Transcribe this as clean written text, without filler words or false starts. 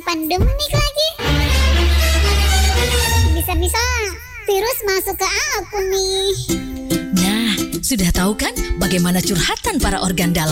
pandemik lagi. Bisa-bisa virus masuk ke aku nih. Nah, sudah tahu kan bagaimana curhatan para organ dalam?